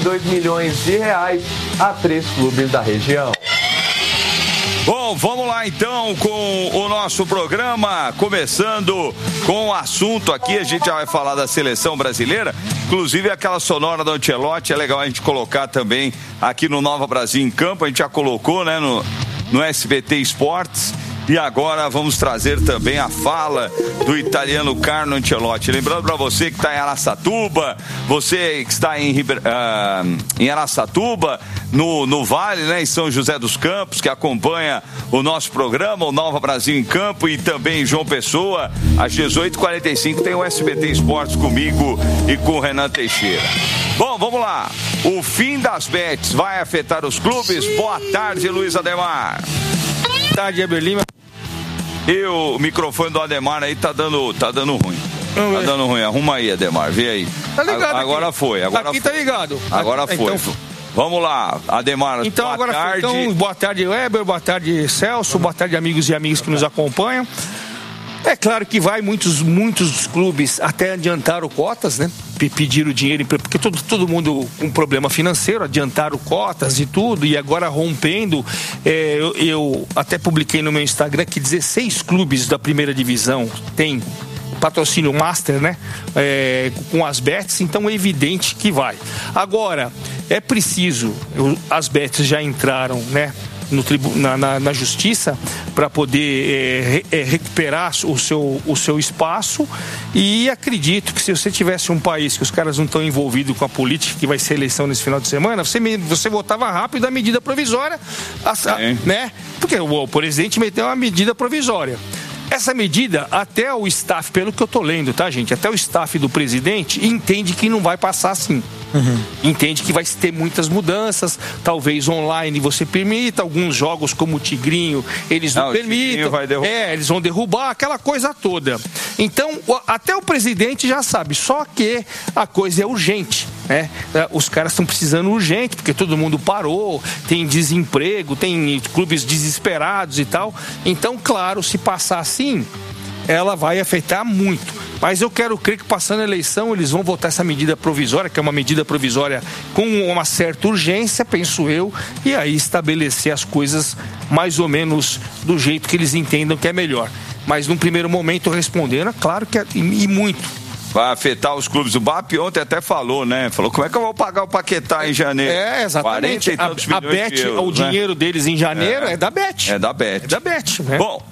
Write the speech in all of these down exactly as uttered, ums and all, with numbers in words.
dois milhões de reais a três clubes da região. Bom, vamos lá então com o nosso programa, começando com o assunto aqui, a gente já vai falar da seleção brasileira, inclusive aquela sonora do Ancelotti, é legal a gente colocar também aqui no Nova Brasil em Campo, a gente já colocou, né, no, no S B T Esportes. E agora vamos trazer também a fala do italiano Carlo Ancelotti. Lembrando para você que está em Araçatuba, você que está em, uh, em Araçatuba, no, no Vale, né, em São José dos Campos, que acompanha o nosso programa, o Nova Brasil em Campo, e também em João Pessoa, às dezoito e quarenta e cinco tem o S B T Esportes comigo e com o Renan Teixeira. Bom, vamos lá. O fim das bets vai afetar os clubes? Boa tarde, Luiz Ademar. Boa tarde, Eber Lima. E o microfone do Ademar aí tá dando, tá dando ruim. Tá dando ruim. Arruma aí, Ademar. Vê aí. Tá ligado. Agora aqui. foi. Agora aqui foi. Tá ligado. Agora foi. Então, vamos lá, Ademar. Então, boa agora tarde. Então, boa tarde, Weber. Boa tarde, Celso. Boa tarde, amigos e amigas que nos acompanham. É claro que vai, muitos, muitos clubes até adiantaram cotas, né? Pediram dinheiro, porque todo, todo mundo com um problema financeiro, adiantaram cotas e tudo, e agora rompendo, é, eu, eu até publiquei no meu Instagram que dezesseis clubes da primeira divisão têm patrocínio master, né? É, com as bets, então é evidente que vai. Agora, é preciso, as bets já entraram, né? No tribu, na, na, na justiça para poder é, é, recuperar o seu, o seu espaço, e acredito que se você tivesse um país que os caras não estão envolvidos com a política, que vai ser eleição nesse final de semana, você, você votava rápido a medida provisória, a, a, né? Porque o, o presidente meteu uma medida provisória. Essa medida, até o staff, pelo que eu tô lendo, tá, gente? Até o staff do presidente entende que não vai passar assim. Uhum. Entende que vai ter muitas mudanças, talvez online você permita, alguns jogos como o Tigrinho, eles não, não permitam. Vai derrubar. É, eles vão derrubar, aquela coisa toda. Então, até o presidente já sabe, só que a coisa é urgente, né? Os caras estão precisando urgente, porque todo mundo parou, tem desemprego, tem clubes desesperados e tal. Então, claro, se passar assim, ela vai afetar muito. Mas eu quero crer que, passando a eleição, eles vão votar essa medida provisória, que é uma medida provisória com uma certa urgência, penso eu, e aí estabelecer as coisas mais ou menos do jeito que eles entendam que é melhor. Mas, num primeiro momento, respondendo, é claro que é, e muito. Vai afetar os clubes. O B A P ontem até falou, né? Falou, como é que eu vou pagar o Paquetá em janeiro? É, exatamente. quarenta e tantos milhões a Bet, de euros, o dinheiro né? deles em janeiro é, é da Bet. É da Bet. É da Bet, né? Bom,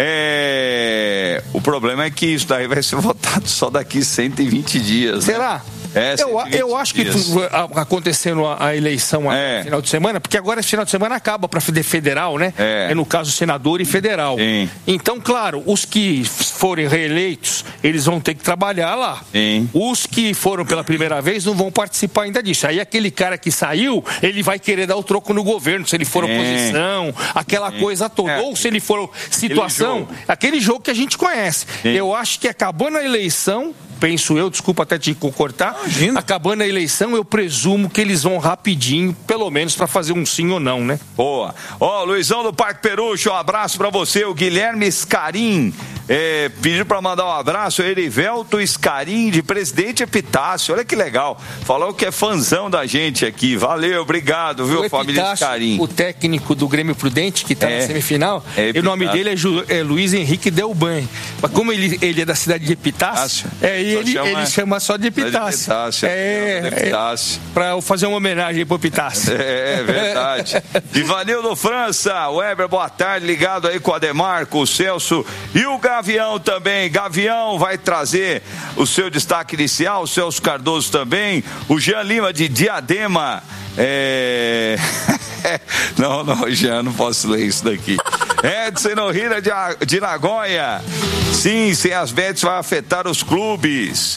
é... o problema é que isso daí vai ser votado só daqui cento e vinte dias. Será? Né? É, eu, eu acho que acontecendo a, a eleição é. no final de semana, porque agora esse final de semana acaba para federal, né? É. é no caso senador e federal. Sim. Então, claro, os que forem reeleitos, eles vão ter que trabalhar lá. Sim. Os que foram pela primeira vez não vão participar ainda disso. Aí aquele cara que saiu, ele vai querer dar o troco no governo, se ele for Sim. oposição, aquela Sim. coisa toda. É. Ou se ele for situação, aquele jogo, aquele jogo que a gente conhece. Sim. Eu acho que acabando a eleição, penso eu, desculpa até te cortar, Imagina. acabando a eleição, eu presumo que eles vão rapidinho, pelo menos para fazer um sim ou não, né? Boa. Ó, oh, Luizão do Parque Perucho, um abraço para você, o Guilherme Scarim, é, pediu para mandar um abraço, Erivelto Scarim, de Presidente Epitácio, olha que legal, falou que é fãzão da gente aqui, valeu, obrigado, viu, o família Scarim. O técnico do Grêmio Prudente, que tá é, na semifinal, é e o nome dele é, Ju, é Luiz Henrique Delban, mas como ele, ele é da cidade de Epitácio, é ele, chama, ele chama só de Epitácio. Epitácio é, é, Epitácio. É, para fazer uma homenagem pro Epitácio. É, é verdade. Ivanildo França, Weber, boa tarde, ligado aí com o Ademar, com o Celso e o Gavião também. Gavião vai trazer o seu destaque inicial, o Celso Cardoso também, o Jean Lima de Diadema. É... não, não, Jean, não posso ler isso daqui. Edson Nohira de, de Nagoya. Sim, sem as bets vai afetar os clubes.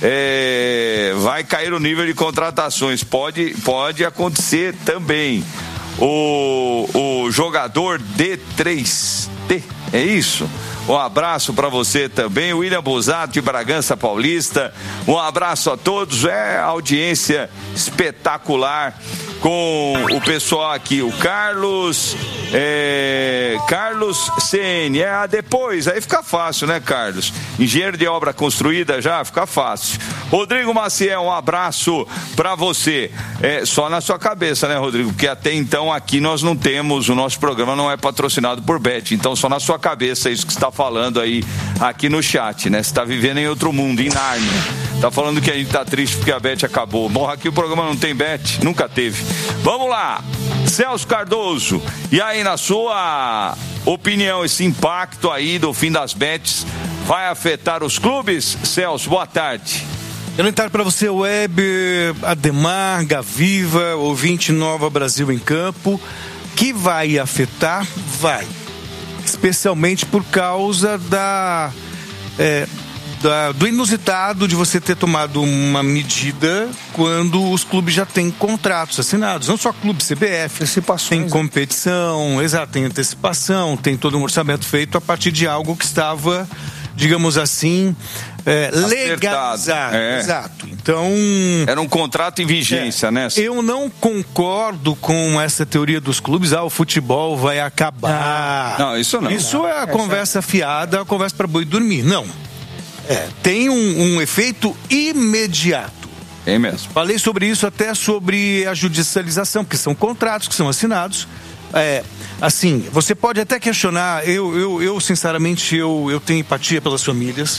É, vai cair o nível de contratações. Pode, pode acontecer também. O, o jogador D três T, é isso? Um abraço para você também, William Busato de Bragança Paulista. Um abraço a todos, é audiência espetacular com o pessoal aqui, o Carlos, é, Carlos C N, é, ah, depois, aí fica fácil, né, Carlos? Engenheiro de obra construída já, fica fácil. Rodrigo Maciel, um abraço pra você. É, só na sua cabeça, né, Rodrigo? Porque até então aqui nós não temos, o nosso programa não é patrocinado por Bet, então só na sua cabeça é isso que você está falando aí, aqui no chat, né? Você está vivendo em outro mundo, em Nárnia. Tá falando que a gente tá triste porque a Bet acabou. Bom, aqui o programa não tem Bet, nunca teve. Vamos lá, Celso Cardoso, e aí na sua opinião, esse impacto aí do fim das bets vai afetar os clubes? Celso, boa tarde. Eu não tarde para você, Weber, Ademar, Gaviva, ouvinte Nova Brasil em Campo. Que vai afetar? Vai. Especialmente por causa da... É, Da, do inusitado de você ter tomado uma medida quando os clubes já têm contratos assinados. Não só clube, C B F, tem competição, exato, tem antecipação, tem todo um orçamento feito a partir de algo que estava, digamos assim, é, legalizado. É. Exato. Então... Era um contrato em vigência, é, né? Eu não concordo com essa teoria dos clubes, ah, o futebol vai acabar. Ah, não, isso não. Isso não. é a conversa fiada, a conversa para boi dormir. Não. É, tem um, um efeito imediato. É mesmo. Falei sobre isso até sobre a judicialização, porque são contratos que são assinados. É, assim, você pode até questionar, eu, eu, eu sinceramente, eu, eu tenho empatia pelas famílias.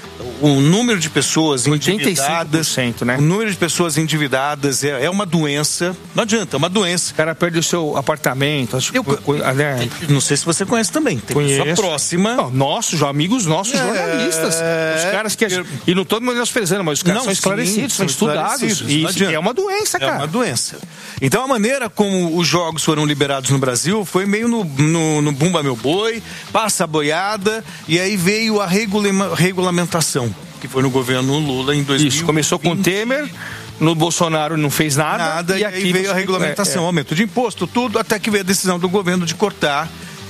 O número de pessoas endividadas, né? O número de pessoas endividadas é, é uma doença. Não adianta, é uma doença. O cara perde o seu apartamento. Acho, eu, né? Não sei se você conhece também. Tem Conheço. Pessoa próxima. Não, nossos, amigos nossos, é, jornalistas. Os caras que. Eu... E não estou menosprezando, mas os caras não, são esclarecidos, sim, são estudados. Isso é uma doença, cara. É uma doença. Então a maneira como os jogos foram liberados no Brasil foi meio no, no, no Bumba Meu Boi, passa a boiada, e aí veio a regula- regulamentação. Que foi no governo Lula em dois mil e vinte. Isso, começou com o Temer, no Bolsonaro não fez nada. Nada, e, e aqui veio a regulamentação, é, é. aumento de imposto, tudo, até que veio a decisão do governo de cortar.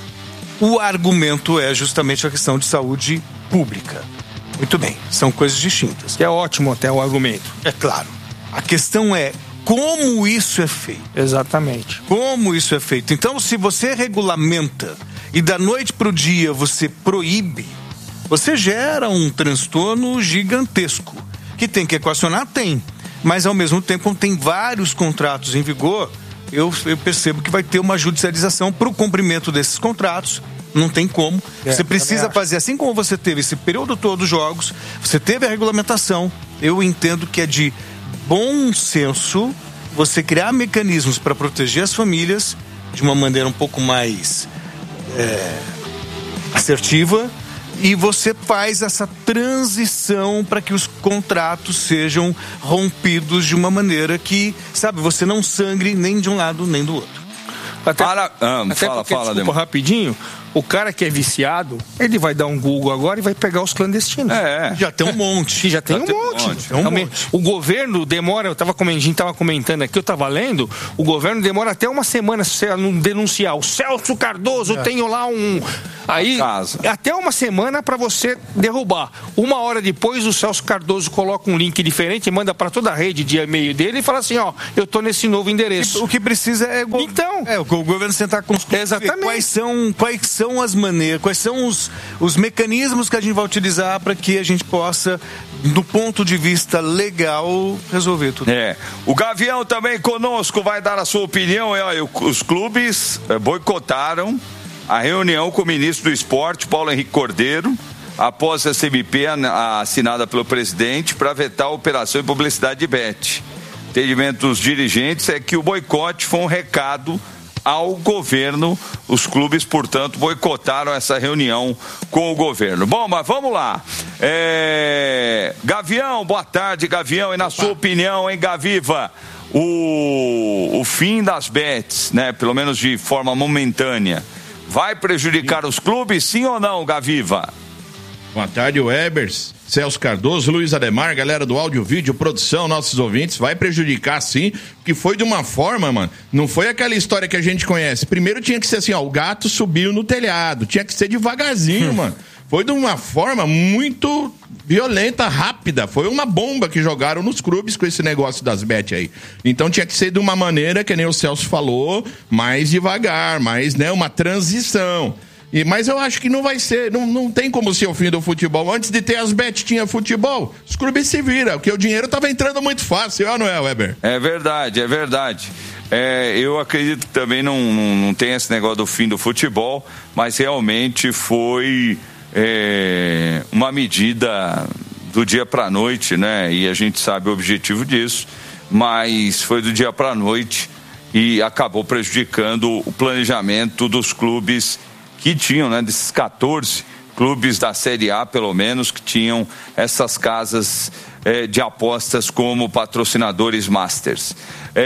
O argumento é justamente a questão de saúde pública. Muito bem, são coisas distintas. Que é ótimo até o argumento. É claro. A questão é como isso é feito. Exatamente. Como isso é feito. Então, se você regulamenta e da noite para o dia você proíbe, você gera um transtorno gigantesco. Que tem que equacionar? Tem. Mas, ao mesmo tempo, quando tem vários contratos em vigor, eu, eu percebo que vai ter uma judicialização para o cumprimento desses contratos. Não tem como. É, você precisa fazer, assim como você teve esse período todo dos jogos, você teve a regulamentação. Eu entendo que é de bom senso você criar mecanismos para proteger as famílias de uma maneira um pouco mais é, assertiva. E você faz essa transição para que os contratos sejam rompidos de uma maneira que, sabe, você não sangre nem de um lado nem do outro. Até, Para, ah, até fala, porque, fala, desculpa, Demar. rapidinho, o cara que é viciado, ele vai dar um Google agora e vai pegar os clandestinos. É. Já tem um monte. Já tem Já um tem monte. um monte. Tem um Também, monte. o governo demora, eu tava comentando, a gente estava comentando aqui, eu estava lendo, o governo demora até uma semana se não denunciar. O Celso Cardoso, é. tenho lá um... Aí, até uma semana para você derrubar. Uma hora depois, o Celso Cardoso coloca um link diferente, manda para toda a rede de e-mail dele e fala assim, ó, eu tô nesse novo endereço. O que precisa é... Go... Então... É, o governo sentar com os clubes, exatamente. Quais são, quais são as maneiras, quais são os, os mecanismos que a gente vai utilizar para que a gente possa, do ponto de vista legal, resolver tudo. É. O Gavião também conosco vai dar a sua opinião. É, os clubes boicotaram a reunião com o ministro do Esporte, Paulo Henrique Cordeiro, após a C M P assinada pelo presidente para vetar a operação e publicidade de Bet. O entendimento dos dirigentes é que o boicote foi um recado ao governo. Os clubes, portanto, boicotaram essa reunião com o governo. Bom, mas vamos lá. É... Gavião, boa tarde, Gavião. E na Opa. sua opinião, hein, Gaviva, o, o fim das bets, né, pelo menos de forma momentânea, vai prejudicar os clubes, sim ou não, Gaviva? Boa tarde, Webers, Celso Cardoso, Luiz Ademar, galera do áudio, vídeo, produção, nossos ouvintes. Vai prejudicar, sim, porque foi de uma forma, mano, não foi aquela história que a gente conhece. Primeiro tinha que ser assim, ó, o gato subiu no telhado, tinha que ser devagarzinho, hum. mano. foi de uma forma muito violenta, rápida. Foi uma bomba que jogaram nos clubes com esse negócio das bet aí. Então tinha que ser de uma maneira, que nem o Celso falou, mais devagar, mais, né, uma transição. E, mas eu acho que não vai ser, não, não tem como ser o fim do futebol. Antes de ter as bet, tinha futebol, os clubes se viram, porque o dinheiro estava entrando muito fácil, não é, Weber? É verdade, é verdade. É, eu acredito que também não, não, não tem esse negócio do fim do futebol, mas realmente foi é, uma medida do dia para a noite, né? E a gente sabe o objetivo disso, mas foi do dia para a noite e acabou prejudicando o planejamento dos clubes que tinham, né, desses quatorze clubes da Série A, pelo menos, que tinham essas casas eh, de apostas como patrocinadores masters.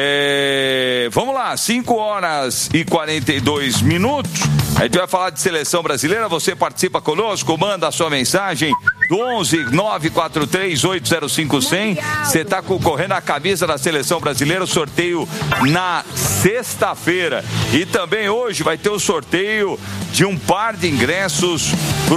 É, vamos lá, cinco horas e quarenta e dois minutos. A gente vai falar de seleção brasileira. Você participa conosco, manda a sua mensagem do onze nove quatro três oito zero cinco zero zero. Você está concorrendo à camisa da seleção brasileira. O sorteio na sexta-feira. E também hoje vai ter o sorteio de um par de ingressos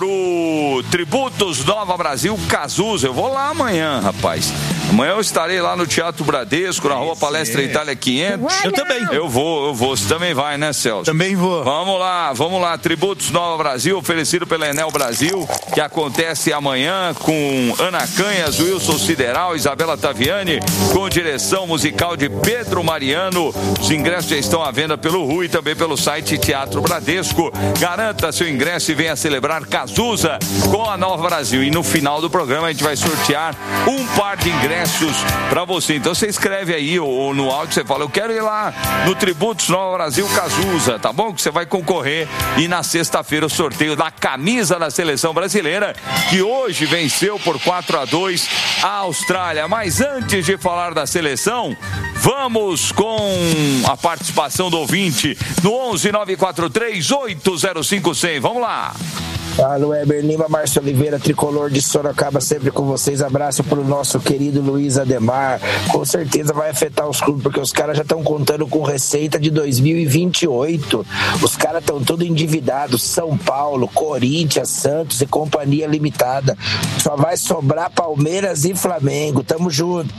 pro Tributos Nova Brasil Cazuza. Eu vou lá amanhã, rapaz. Amanhã eu estarei lá no Teatro Bradesco, na Rua Palestra Itália quinhentos. Eu também. Eu vou, eu vou. Você também vai, né, Celso? Também vou. Vamos lá, vamos lá. Tributos Nova Brasil, oferecido pela Enel Brasil, que acontece amanhã com Ana Canhas, Wilson Sideral, Isabela Taviani, com direção musical de Pedro Mariano. Os ingressos já estão à venda pelo Rui e também pelo site Teatro Bradesco. Garanta seu ingresso e venha celebrar Cazuza com a Nova Brasil. E no final do programa a gente vai sortear um par de ingressos para você. Então você escreve aí ou, ou no áudio, você fala, eu quero ir lá no Tributos Nova Brasil Cazuza, tá bom? Que você vai concorrer. E na sexta-feira o sorteio da camisa da seleção brasileira, que hoje venceu por quatro a dois a Austrália. Mas antes de falar da seleção, vamos com a participação do ouvinte no onze nove quatro três oito zero cinco zero zero. Vamos lá. Fala, Weber Lima, Márcio Oliveira, tricolor de Sorocaba, sempre com vocês. Abraço pro nosso querido Luiz Ademar. Com certeza vai afetar os clubes, porque os caras já estão contando com receita de dois mil e vinte e oito. Os caras estão todos endividados. São Paulo, Corinthians, Santos e Companhia Limitada. Só vai sobrar Palmeiras e Flamengo. Tamo junto.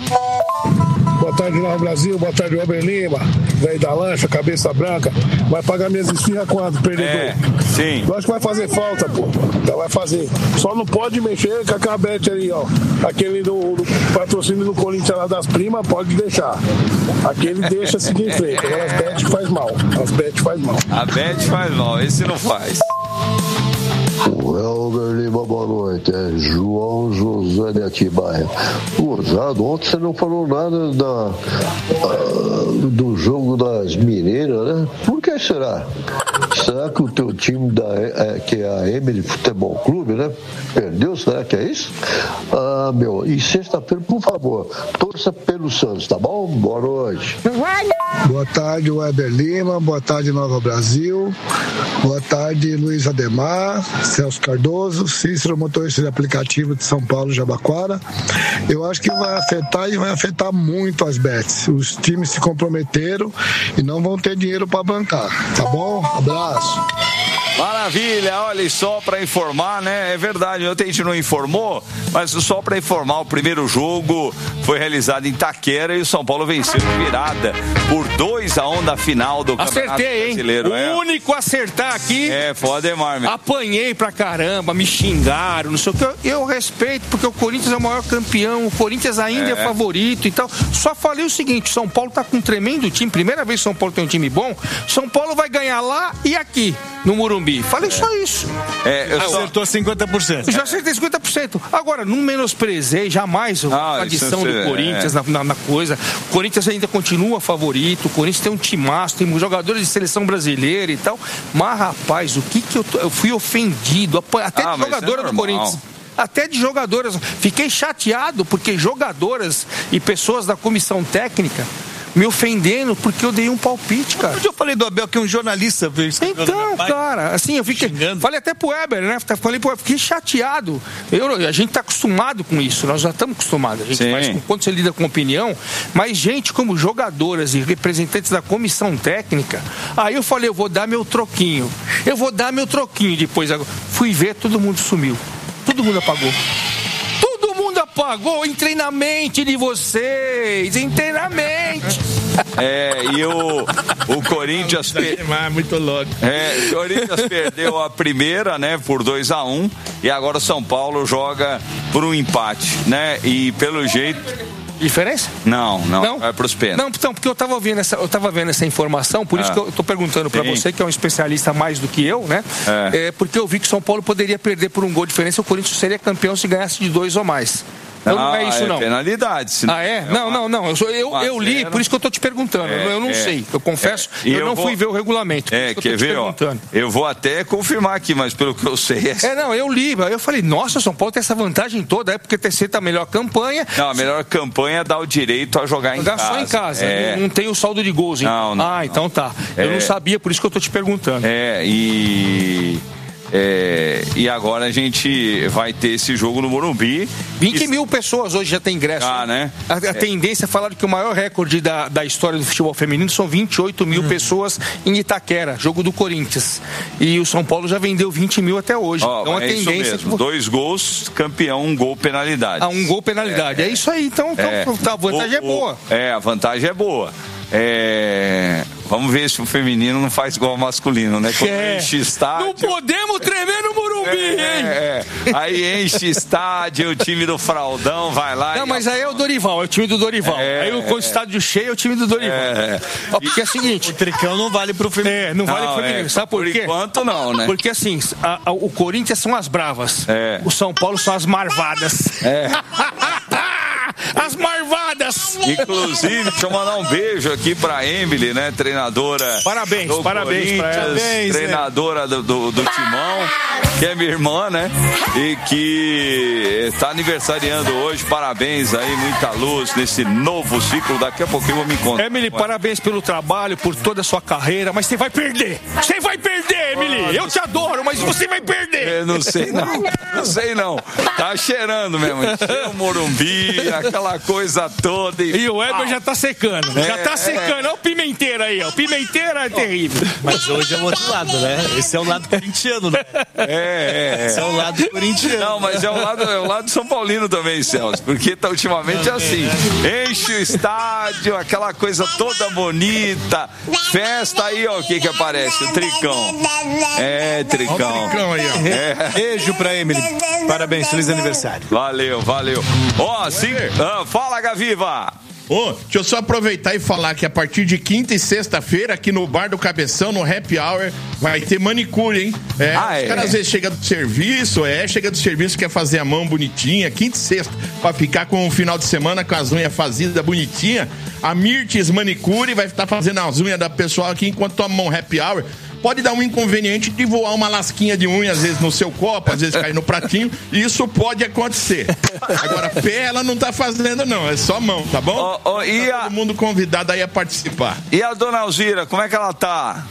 Boa tarde, Nova Brasil. Boa tarde, Weber Lima. Velho da lancha, cabeça branca. Vai pagar minhas esfirras quando, perdedor? É, sim. Eu acho que vai fazer falta, pô. Então vai fazer. Só não pode mexer com a cabete ali, ó. Aquele do, do patrocínio do Corinthians lá das primas, pode deixar. Aquele deixa seguir em frente. Agora as bet faz mal. As bet faz mal. A bet faz mal, esse não faz. Weber Lima, boa noite. É João José de Atibaia. Gozado, ontem você não falou nada da, uh, do jogo das Mineiras, né? Por que será? Será que o teu time, da, é, que é a Emily Futebol Clube, né? Perdeu? Será que é isso? Ah, meu, e sexta-feira, por favor, torça pelo Santos, tá bom? Boa noite. Boa tarde, Weber Lima. Boa tarde, Nova Brasil. Boa tarde, Luiz Ademar, Celso Cardoso, Cícero, motorista de aplicativo de São Paulo, Jabaquara. Eu acho que vai afetar e vai afetar muito as bets. Os times se comprometeram e não vão ter dinheiro para bancar, tá bom? Abraço. Maravilha, olha, só para informar, né? É verdade, ontem a gente não informou, mas só para informar, o primeiro jogo foi realizado em Itaquera e o São Paulo venceu de virada por dois a um da final do Acertei, Campeonato Brasileiro. Hein? O é. único a acertar aqui. É, foi o Ademar mesmo. Apanhei pra caramba, me xingaram, não sei o que. Eu, eu respeito, porque o Corinthians é o maior campeão, o Corinthians ainda é, é favorito e tal. Só falei o seguinte, São Paulo tá com um tremendo time, primeira vez que São Paulo tem um time bom, São Paulo vai ganhar lá e aqui, no Morumbi. Falei é. só isso. É, eu só... Acertou cinquenta por cento. Já acertei cinquenta por cento. Agora, não menosprezei jamais ah, a tradição do Corinthians é. na, na, na coisa. O Corinthians ainda continua favorito, o Corinthians tem um timaço, tem jogadores de seleção brasileira e tal. Mas, rapaz, o que que eu... Tô... Eu fui ofendido, até ah, de jogadora é do Corinthians. Até de jogadoras. Fiquei chateado porque jogadoras e pessoas da comissão técnica me ofendendo porque eu dei um palpite, cara. Hoje eu falei do Abel que é um jornalista. Então, cara, assim, eu fiquei. Xingando. Falei até pro Weber, né? Falei pro Weber, fiquei chateado. Eu, a gente tá acostumado com isso, nós já estamos acostumados. A gente Sim. faz com quando você lida com opinião, mas gente como jogadoras e representantes da comissão técnica, aí eu falei, eu vou dar meu troquinho. Eu vou dar meu troquinho depois. Fui ver, todo mundo sumiu. Todo mundo apagou. Todo mundo apagou. Entrei na mente de vocês. Entrei na mente. É, e o, o Corinthians... Per... Muito louco. É, o Corinthians perdeu a primeira, né, por dois a um, e agora o São Paulo joga por um empate, né, e pelo jeito... Diferença? Não, não, não? é pros pênaltis. Não, então, porque eu estava vendo essa, eu tava vendo essa informação, por ah, isso que eu estou perguntando para você, que é um especialista mais do que eu, né? É. É, porque eu vi que o São Paulo poderia perder por um gol de diferença, o Corinthians seria campeão se ganhasse de dois ou mais. Então não, não é isso, é não. penalidade. Ah, é? Não, não, não. Eu, sou, eu, eu li, por isso que eu tô te perguntando. É, eu não é, sei. Eu confesso, é, eu, eu não vou... fui ver o regulamento. É, quer ver, ó, eu vou até confirmar aqui, mas pelo que eu sei... É, é não, eu li. Eu falei, nossa, o São Paulo tem essa vantagem toda, é porque T C tá a melhor campanha. Não, a melhor campanha dá o direito a jogar, jogar em casa. Jogar só em casa. É. Não, não tem o saldo de gols. Não, não, ah, não. então tá. Eu é. não sabia, por isso que eu tô te perguntando. É, e... É, e agora a gente vai ter esse jogo no Morumbi. vinte mil pessoas hoje já tem ingresso. Ah, né? A, a é. tendência é falar que o maior recorde da, da história do futebol feminino são vinte e oito mil hum. pessoas em Itaquera, jogo do Corinthians. E o São Paulo já vendeu vinte mil até hoje. Oh, então a é tendência. Tipo... Dois gols, campeão, um gol penalidade. Ah, um gol penalidade. É, é isso aí, então, é. então a vantagem o, é boa. O, é, a vantagem é boa. É... Vamos ver se o feminino não faz igual ao masculino, né? Quando é. enche estádio... Não podemos tremer no Morumbi, é, hein? É. Aí enche estádio, o time do Fraldão vai lá... Não, mas aí é o Dorival, é o time do Dorival. É, aí o estádio cheio é o time do Dorival. É. Porque é o seguinte... O tricão não vale pro feminino. É, não, não vale pro feminino. É. Sabe por, por quê? Por enquanto não, né? Porque assim, a, a, o Corinthians são as bravas. É. O São Paulo são as marvadas. É. As marvadas! Inclusive, deixa eu mandar um beijo aqui pra Emily, né? Treinadora. Parabéns, parabéns pra ela. Treinadora do, do, do Timão, que é minha irmã, né? E que tá aniversariando hoje. Parabéns aí, muita luz nesse novo ciclo. Daqui a pouquinho eu vou me encontrar. Emily, parabéns pelo trabalho, por toda a sua carreira, mas você vai perder! Você vai perder, Emily! Eu te adoro, mas você vai perder! Eu não sei não, não sei não. Tá cheirando mesmo. Cheira o Morumbi, aquela coisa toda. E, e o Weber já tá secando. É, já tá secando. Olha o Pimenteira aí, ó. O Pimenteira é terrível. Mas hoje é o outro lado, né? Esse é o lado corintiano, né? É, é, é. Esse é o lado corintiano. Não, mas é o lado, é o lado São Paulino também, Celso. Porque tá ultimamente é assim. Enche o estádio, aquela coisa toda bonita. Festa aí, ó, o que que aparece? O Tricão. É, Tricão. Ó o Tricão aí, ó. É. Beijo pra Emily. Parabéns, feliz aniversário. Valeu, valeu. Ó, assim. Ah, fala, Gaviva! Ô, oh, deixa eu só aproveitar e falar que a partir de quinta e sexta-feira, aqui no Bar do Cabeção, no Happy Hour, vai ter manicure, hein? É, ah, os é? caras às vezes chegam do serviço, é, chega do serviço, quer fazer a mão bonitinha, quinta e sexta, pra ficar com o final de semana com as unhas fazidas bonitinha. A Mirtes Manicure vai estar fazendo as unhas da pessoal aqui enquanto toma mão Happy Hour. Pode dar um inconveniente de voar uma lasquinha de unha, às vezes no seu copo, às vezes cair no pratinho, e isso pode acontecer. Agora, pé ela não tá fazendo não, é só mão, tá bom? Oh, oh, e tá a... todo mundo convidado aí a participar. E a dona Alzira, como é que ela tá?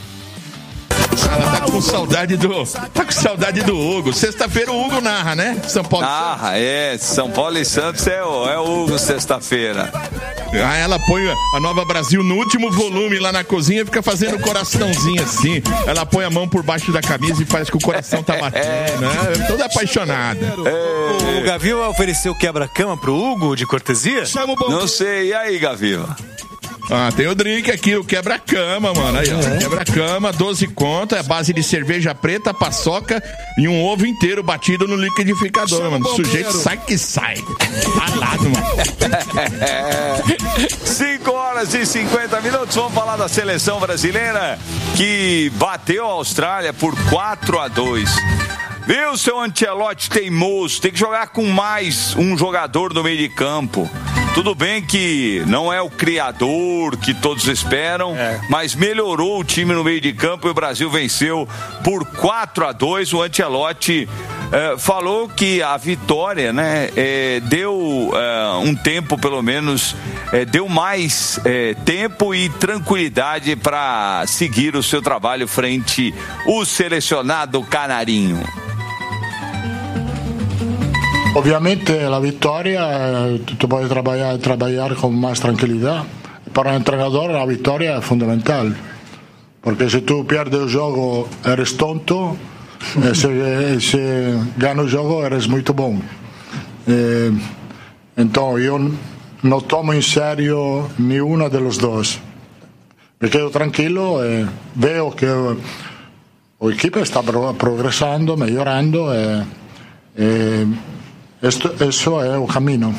Ela tá com saudade do. Tá com saudade do Hugo. Sexta-feira o Hugo narra, né? São Paulo narra, Santos. Ah, é. São Paulo e Santos é o, é o Hugo sexta-feira. Aí ela põe a Nova Brasil no último volume lá na cozinha e fica fazendo coraçãozinho assim. Ela põe a mão por baixo da camisa e faz que o coração tá batendo, né? Toda apaixonada. É. O Gaviva ofereceu quebra-cama pro Hugo de cortesia? Não sei. E aí, Gaviva? Ah, tem o drink aqui, o quebra-cama, mano. Aí, ó. Quebra-cama, doze conto, é base de cerveja preta, paçoca e um ovo inteiro batido no liquidificador, mano. O sujeito sai que sai. Alado, mano. cinco horas e cinquenta minutos. Vamos falar da seleção brasileira que bateu a Austrália por quatro a dois. Viu, seu Ancelotti teimoso? Tem que jogar com mais um jogador no meio de campo. Tudo bem que não é o criador que todos esperam, é. mas melhorou o time no meio de campo e o Brasil venceu por quatro a dois. O Ancelotti eh, falou que a vitória, né, eh, deu eh, um tempo, pelo menos, eh, deu mais eh, tempo e tranquilidade para seguir o seu trabalho frente ao selecionado canarinho. Obviamente la vittoria tú puedes trabajar, trabajar con más tranquilidad. Para un entrenador la victoria es fundamental. Porque si tú pierdes el juego eres tonto, e se, se gana el juego eres muy bom. Eh, entonces yo no tomo en serio ni uno de los dos. Me quedo tranquilo y veo que el equipo está progresando, mejorando. Eh, eh, Esto, isso é o caminho.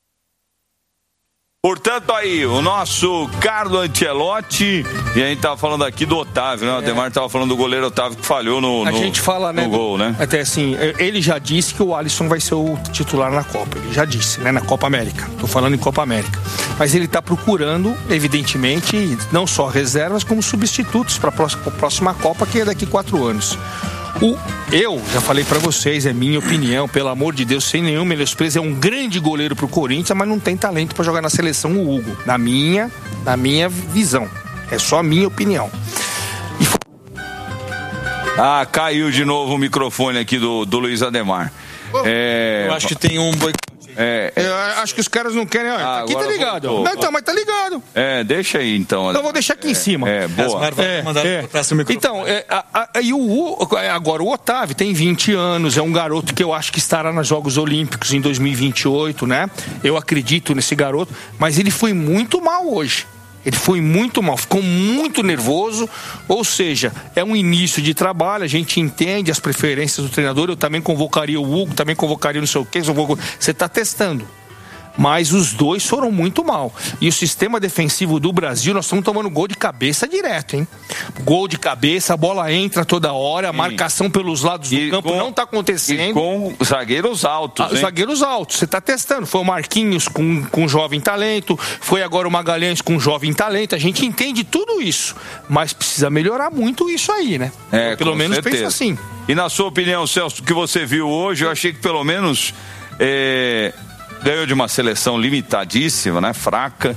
Portanto, aí, o nosso Carlo Ancelotti, e a gente tava falando aqui do Otávio, né? O Ademar é. tava falando do goleiro Otávio que falhou no, a no, gente fala, né, no gol, né? Até assim, ele já disse que o Alisson vai ser o titular na Copa. Ele já disse, né? Na Copa América. Tô falando em Copa América. Mas ele tá procurando, evidentemente, não só reservas, como substitutos para a próxima Copa, que é daqui a quatro anos. O, eu já falei pra vocês, é minha opinião, pelo amor de Deus, sem nenhum menosprezo, é um grande goleiro pro Corinthians, mas não tem talento pra jogar na seleção, o Hugo, na minha, na minha visão, é só a minha opinião. E... Ah, caiu de novo o microfone aqui do, do Luiz Ademar. Oh, é... Eu acho que tem um boi... É, é, eu acho que os caras não querem. Olha, ah, aqui tá ligado. Não, então, mas tá ligado. É, deixa aí então. Então vou deixar aqui é, em cima. É, boa. É, é. Então, é, a, a, e o, agora o Otávio tem vinte anos, é um garoto que eu acho que estará nos Jogos Olímpicos em dois mil e vinte e oito, né? Eu acredito nesse garoto, mas ele foi muito mal hoje. Ele foi muito mal, ficou muito nervoso, ou seja, é um início de trabalho, a gente entende as preferências do treinador, eu também convocaria o Hugo, também convocaria não sei o quê, você está testando. Mas os dois foram muito mal. E o sistema defensivo do Brasil, nós estamos tomando gol de cabeça direto, hein? Gol de cabeça, a bola entra toda hora, a marcação pelos lados do campo com, não está acontecendo. E com zagueiros altos, ah, zagueiros altos, você está testando. Foi o Marquinhos com, com jovem talento, foi agora o Magalhães com jovem talento. A gente entende tudo isso, mas precisa melhorar muito isso aí, né? É, pelo menos certeza. pensa assim. E na sua opinião, Celso, o que você viu hoje, eu achei que pelo menos... É... ganhou de uma seleção limitadíssima, né? Fraca,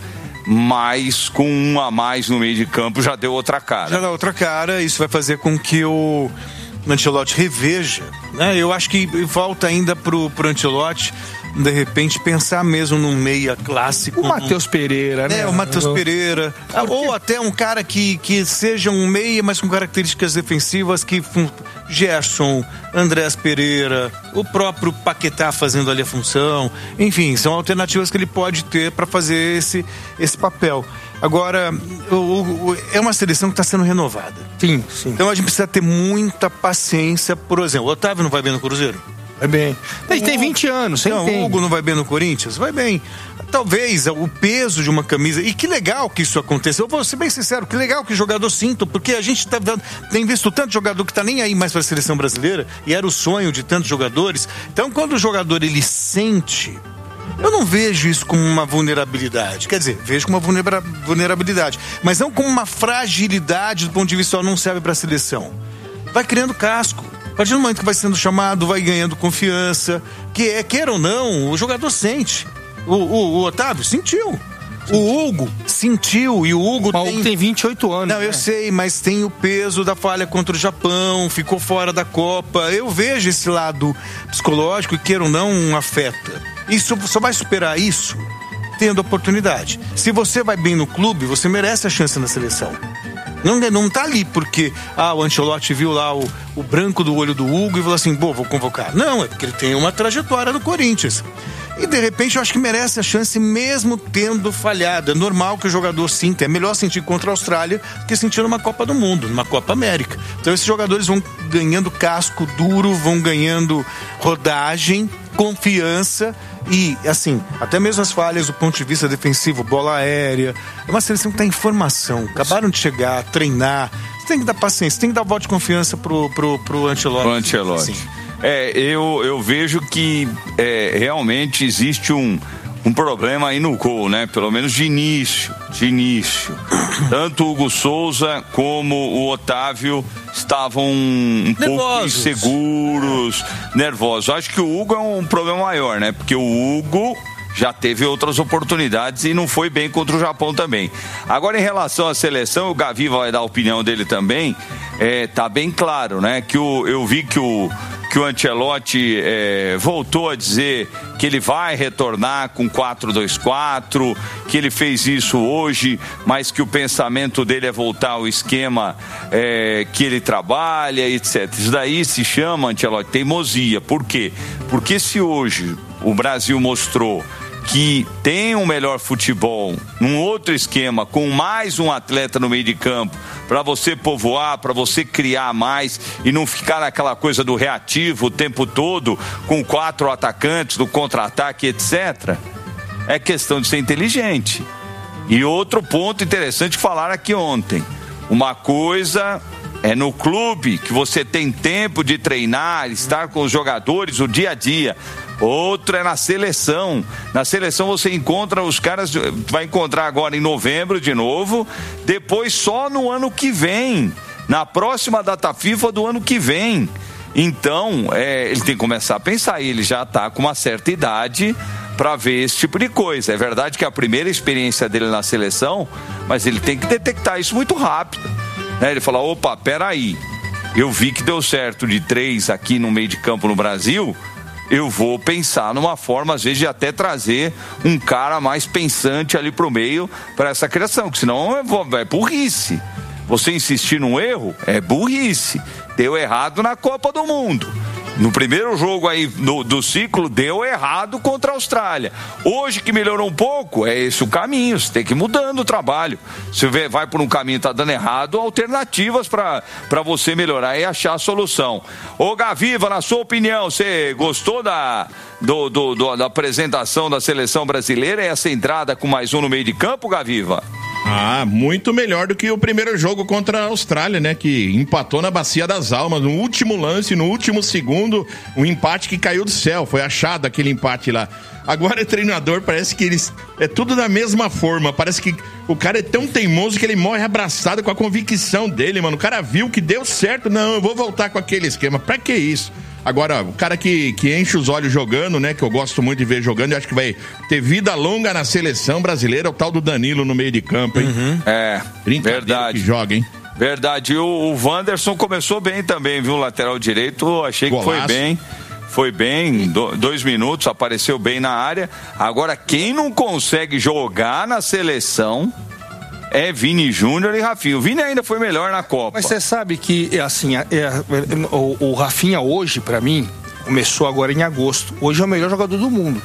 mas com um a mais no meio de campo já deu outra cara. Já dá outra cara, isso vai fazer com que o Ancelotti reveja, né? Eu acho que falta ainda pro, pro Ancelotti, de repente, pensar mesmo num meia clássico. O Matheus Pereira, né? É, o Matheus Pereira. Ou até um cara que, que seja um meia, mas com características defensivas, que Gerson, Andrés Pereira, o próprio Paquetá fazendo ali a função. Enfim, são alternativas que ele pode ter para fazer esse, esse papel. Agora, o, o, é uma seleção que está sendo renovada. Sim, sim. Então a gente precisa ter muita paciência. Por exemplo, o Otávio não vai bem no Cruzeiro? Vai bem. Ele tem vinte anos, não, o Hugo não vai bem no Corinthians? Vai bem. Talvez o peso de uma camisa, e que legal que isso aconteceu. Eu vou ser bem sincero, que legal que o jogador sinta, porque a gente tá, tem visto tanto jogador que tá nem aí mais para a seleção brasileira, e era o sonho de tantos jogadores. Então, quando o jogador ele sente, eu não vejo isso como uma vulnerabilidade. Quer dizer, vejo como uma vulnerabilidade, mas não como uma fragilidade do ponto de vista, não serve para a seleção. Vai criando casco. A partir do momento que vai sendo chamado, vai ganhando confiança, que é, queira ou não, o jogador sente. O, o, o Otávio sentiu. O Hugo sentiu, e o Hugo mas tem... Hugo tem vinte e oito anos. Não, né? eu sei, mas tem o peso da falha contra o Japão, ficou fora da Copa. Eu vejo esse lado psicológico, e queira ou não, afeta. Isso só vai superar isso tendo oportunidade. Se você vai bem no clube, você merece a chance na seleção. Não, não tá ali porque ah, o Ancelotti viu lá o, o branco do olho do Hugo e falou assim, pô, vou convocar. Não, é porque ele tem uma trajetória no Corinthians. E de repente eu acho que merece a chance mesmo tendo falhado. É normal que o jogador sinta. É melhor sentir contra a Austrália do que sentir numa Copa do Mundo, numa Copa América. Então esses jogadores vão ganhando casco duro, vão ganhando rodagem, confiança e, assim, até mesmo as falhas do ponto de vista defensivo, bola aérea. É uma seleção que está em formação. Acabaram de chegar, treinar. Você tem que dar paciência, tem que dar voto de confiança pro, pro, pro Ancelotti. Pro Ancelotti. É, eu, eu vejo que é, realmente existe um, um problema aí no gol, né? Pelo menos de início, de início. Tanto o Hugo Souza como o Otávio estavam um nervosos. pouco inseguros, nervosos. Acho que o Hugo é um problema maior, né? Porque o Hugo já teve outras oportunidades e não foi bem contra o Japão também. Agora, em relação à seleção, o Gavi vai dar a opinião dele também. É, tá bem claro, né? Que o, eu vi que o que o Ancelotti é, voltou a dizer que ele vai retornar com quatro dois quatro, que ele fez isso hoje, mas que o pensamento dele é voltar ao esquema é, que ele trabalha, etcétera. Isso daí se chama, Ancelotti, teimosia. Por quê? Porque se hoje o Brasil mostrou que tem um melhor futebol num outro esquema, com mais um atleta no meio de campo, para você povoar, para você criar mais e não ficar naquela coisa do reativo o tempo todo, com quatro atacantes, do contra-ataque, etcétera. É questão de ser inteligente. E outro ponto interessante que falaram aqui ontem, uma coisa é no clube, que você tem tempo de treinar, estar com os jogadores o dia a dia. Outro é na seleção. Na seleção você encontra os caras, vai encontrar agora em novembro de novo, depois só no ano que vem, na próxima data FIFA do ano que vem. Então, é, ele tem que começar a pensar, ele já está com uma certa idade para ver esse tipo de coisa. É verdade que a primeira experiência dele na seleção, mas ele tem que detectar isso muito rápido. Né? Ele fala, opa, peraí, eu vi que deu certo de três aqui no meio de campo no Brasil, eu vou pensar numa forma, às vezes, de até trazer um cara mais pensante ali pro meio para essa criação, que senão é burrice. Você insistir num erro é burrice. Deu errado na Copa do Mundo. No primeiro jogo aí do, do ciclo, deu errado contra a Austrália. Hoje que melhorou um pouco, é esse o caminho. Você tem que ir mudando o trabalho. Se vê, vai por um caminho que tá dando errado, alternativas para você melhorar e achar a solução. Ô Gaviva, na sua opinião, você gostou da, do, do, do, da apresentação da seleção brasileira e essa entrada com mais um no meio de campo, Gaviva? Ah, muito melhor do que o primeiro jogo contra a Austrália, né? Que empatou na Bacia das Almas, no último lance, no último segundo, um empate que caiu do céu, foi achado aquele empate lá. Agora o treinador parece que eles, é tudo da mesma forma, parece que o cara é tão teimoso que ele morre abraçado com a convicção dele, mano. O cara viu que deu certo, não, eu vou voltar com aquele esquema, pra que isso? Agora, o cara que, que enche os olhos jogando, né? Que eu gosto muito de ver jogando, eu acho que vai ter vida longa na seleção brasileira, o tal do Danilo no meio de campo, hein? Uhum. É, verdade. Que joga, hein? Verdade. E o, o Wanderson começou bem também, viu? Lateral direito, achei Golaço. que foi bem. Foi bem, do, dois minutos, apareceu bem na área. Agora, quem não consegue jogar na seleção é Vini Júnior e Rafinha. O Vini ainda foi melhor na Copa. Mas você sabe que, assim, é, é, o, o Rafinha hoje, pra mim, começou agora em agosto. Hoje é o melhor jogador do mundo.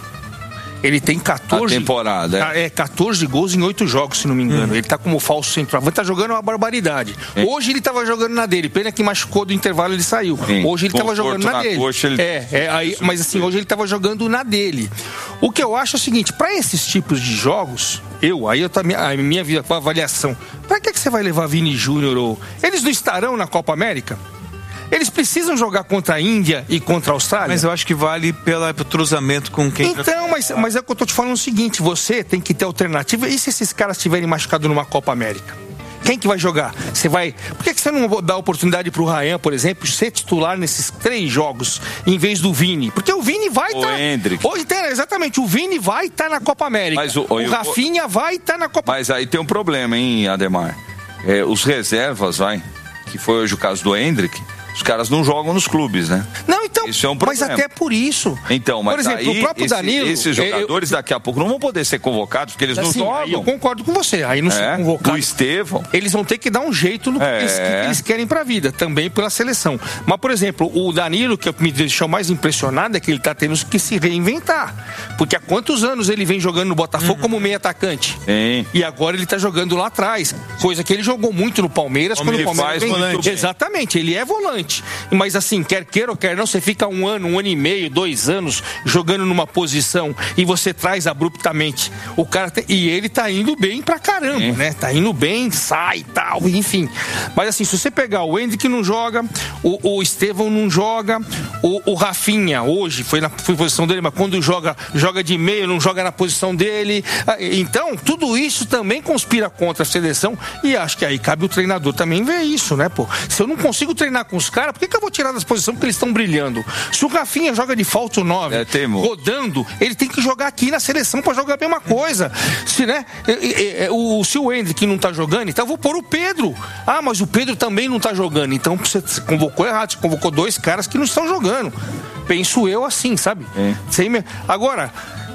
Ele tem quatorze... A temporada, é. É, quatorze gols em oito jogos, se não me engano. Hum. Ele tá como falso centroavante, tá jogando uma barbaridade. É. Hoje ele tava jogando na dele. Pena que machucou do intervalo, ele saiu. Sim. Hoje ele tava jogando na, na dele. Coxa, ele... É, é aí, mas assim, hoje ele tava jogando na dele. O que eu acho é o seguinte, pra esses tipos de jogos, eu, aí eu tô, a minha vida com a avaliação, pra que, que você vai levar Vini Júnior ou... Eles não estarão na Copa América? Eles precisam jogar contra a Índia e contra a Austrália? Mas eu acho que vale pela, pelo cruzamento com quem... Então, mas, mas é o que eu tô te falando o seguinte, você tem que ter alternativa. E se esses caras estiverem machucados numa Copa América? Quem que vai jogar? Você vai... Por que, que você não dá oportunidade pro Ryan, por exemplo, ser titular nesses três jogos, em vez do Vini? Porque o Vini vai estar... O Hendrick. Hoje tem, exatamente, o Vini vai estar tá na Copa América. Mas o, o, o Rafinha eu... vai estar tá na Copa... Mas aí tem um problema, hein, Ademar? É, os reservas, vai, que foi hoje o caso do Hendrick, os caras não jogam nos clubes, né? Não, então, isso é um mas até por isso. Então, mas por exemplo, aí, o próprio esse, Danilo... esses jogadores eu, eu, daqui a pouco não vão poder ser convocados, porque eles assim, não jogam. Aí eu concordo com você, aí não é, são convocados. O Estevão. Eles vão ter que dar um jeito no que, é. eles, que eles querem pra vida, também pela seleção. Mas, por exemplo, o Danilo, que me deixou mais impressionado, é que ele tá tendo que se reinventar. Porque há quantos anos ele vem jogando no Botafogo uhum. como meio atacante? Sim. E agora ele tá jogando lá atrás, coisa que ele jogou muito no Palmeiras, Como quando o Palmeiras faz vem... volante. Exatamente, ele é volante. Mas assim, quer queira ou quer não, você fica um ano, um ano e meio, dois anos jogando numa posição e você traz abruptamente o cara tem, e ele tá indo bem pra caramba, é. né? Tá indo bem, sai e tal, enfim. Mas assim, se você pegar o Hendrick não joga, o, o Estevão não joga, O, o Rafinha hoje foi na foi posição dele, mas quando joga, joga de meio, não joga na posição dele. Então, tudo isso também conspira contra a seleção e acho que aí cabe o treinador também ver isso, né, pô? Se eu não consigo treinar com os caras, por que, que eu vou tirar das posições porque eles estão brilhando? Se o Rafinha joga de falso nove, é, rodando, ele tem que jogar aqui na seleção pra jogar a mesma coisa. Se, né, o, se o Endrick não tá jogando, então eu vou pôr o Pedro. Ah, mas o Pedro também não tá jogando. Então você convocou errado, você convocou dois caras que não estão jogando. Penso eu assim, sabe? É. Sem me... Agora,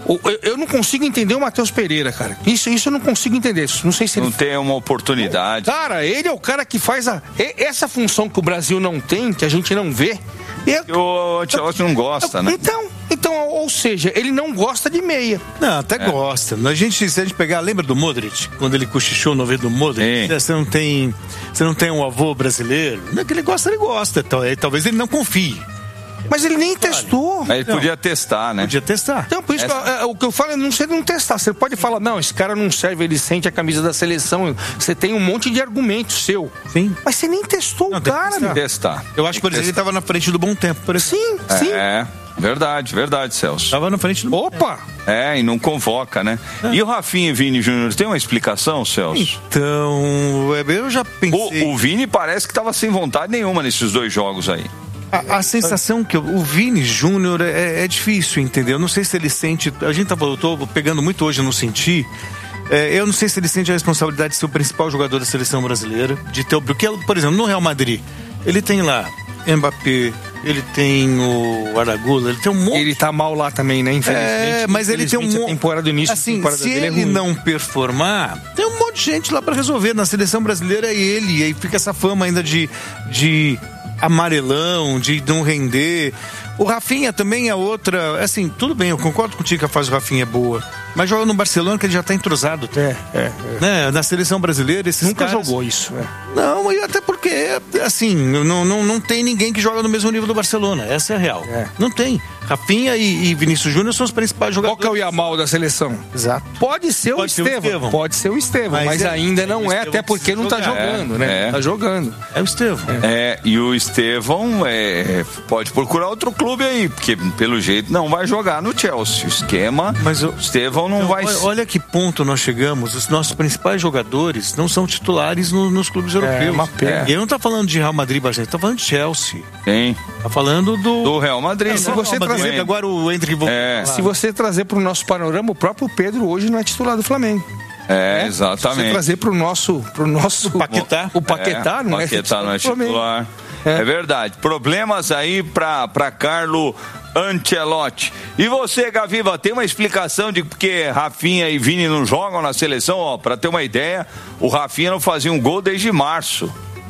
eu não consigo entender o Matheus Pereira, cara. Isso, isso eu não consigo entender. Não sei se não ele... tem uma oportunidade. Cara, ele é o cara que faz a... essa função que o Brasil não tem, que a gente não vê. E o Ancelotti não gosta, né? Então, então, ou seja, ele não gosta de meia. Não, até é. gosta. A gente, se a gente pegar, lembra do Modric? Quando ele cochichou no ouvido do Modric? Sim. Você não tem, você não tem um avô brasileiro? Não é que ele gosta, ele gosta. Talvez ele não confie. Mas ele nem testou. Mas ele não. podia testar, né? Podia testar. Então, por isso Essa... que eu, é, o que eu falo é não sei não testar. Você pode falar, não, esse cara não serve, ele sente a camisa da seleção. Você tem um monte de argumento seu. Sim. Mas você nem testou não, o cara, meu. Testar. Eu acho que, por exemplo, ele estava na frente do Bom Tempo, por exemplo. Sim, sim. É, verdade, verdade, Celso. Estava na frente do Opa! É, e não convoca, né? É. E o Rafinha e Vini Júnior, tem uma explicação, Celso? Então, eu já pensei... O, o Vini parece que estava sem vontade nenhuma nesses dois jogos aí. A, a sensação que eu, o Vini Júnior é, é difícil, entendeu? Eu não sei se ele sente... A gente tá, eu tô pegando muito hoje, eu não senti... É, eu não sei se ele sente a responsabilidade de ser o principal jogador da seleção brasileira, de ter o... Porque, por exemplo, no Real Madrid, ele tem lá Mbappé, ele tem o Aragula, ele tem um monte... Ele tá mal lá também, né? Infelizmente. É, mas ele tem um monte... temporada do início, assim, temporada se ele é não performar, tem um monte de gente lá pra resolver. Na seleção brasileira é ele, e aí fica essa fama ainda de... de amarelão, de não render. O Rafinha também é outra, assim, tudo bem, eu concordo contigo que a fase do Rafinha é boa, mas joga no Barcelona que ele já tá entrosado. É, é, é. Né? Na seleção brasileira, esses Nunca caras... jogou isso, é. Não, e até porque, assim, não, não, não tem ninguém que joga no mesmo nível do Barcelona, essa é a real. É. Não tem. Rafinha e, e Vinícius Júnior são os principais jogadores. Qual que é o Yamal da seleção? Exato. Pode ser Pode o Estevão. Pode ser o Estevão, mas, mas é, ainda não é, até porque não tá jogando, é, né? É. Tá jogando. É o Estevão. É, é e o Estevão é, pode procurar outro clube aí, porque pelo jeito não vai jogar no Chelsea. O esquema, mas o Estevão não então, vai... Olha, olha que ponto nós chegamos. Os nossos principais jogadores não são titulares no, nos clubes europeus. É uma pena. E eu não tá falando de Real Madrid, Barcelona, tá falando de Chelsea. Sim. Tá falando do... Do Real Madrid. É, se você trazer agora o Endrick... É. Se você trazer para o nosso panorama, o próprio Pedro hoje não é titular do Flamengo. É, é? exatamente. Se você trazer para o nosso, pro nosso... O Paquetá. O Paquetá é, não Paquetá é titular. não é titular. É. é verdade. Problemas aí para para Carlo Ancelotti. E você, Gaviva, tem uma explicação de porque Rafinha e Vini não jogam na seleção? Ó, para ter uma ideia, o Rafinha não fazia um gol desde março.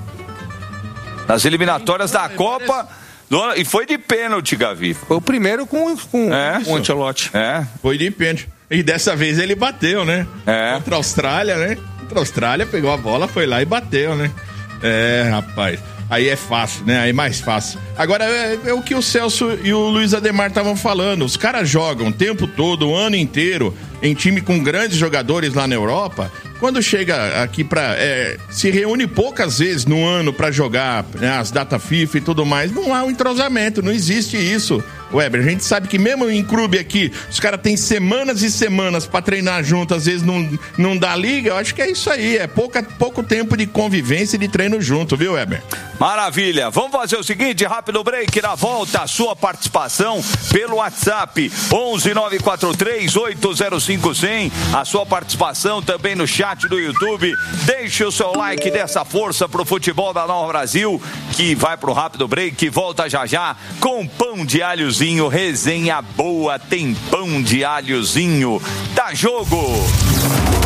Nas eliminatórias da Copa... E foi de pênalti, Gavi. Foi o primeiro com, com, é, com o Ancelotti. É. Foi de pênalti. E dessa vez ele bateu, né? É. Contra a Austrália, né? Contra a Austrália, pegou a bola, foi lá e bateu, né? É, rapaz. Aí é fácil, né? Aí é mais fácil. Agora, é, é o que o Celso e o Luiz Ademar estavam falando. Os caras jogam o tempo todo, o ano inteiro, em time com grandes jogadores lá na Europa. Quando chega aqui pra... É, se reúne poucas vezes no ano pra jogar, né, as data FIFA e tudo mais. Não há um entrosamento, não existe isso. Weber, a gente sabe que mesmo em clube aqui, os caras têm semanas e semanas pra treinar junto, às vezes não, não dá liga. Eu acho que é isso aí, é pouca, pouco tempo de convivência e de treino junto, viu, Weber? Maravilha, vamos fazer o seguinte, rápido break, na volta a sua participação pelo WhatsApp onze nove quatro três oito zero cinco zero zero, a sua participação também no chat do YouTube. Deixe o seu like, dessa força pro futebol da Nova Brasil, que vai pro rápido break, que volta já já com pão de alhozinho, resenha boa, tem pão de alhozinho. Dá jogo!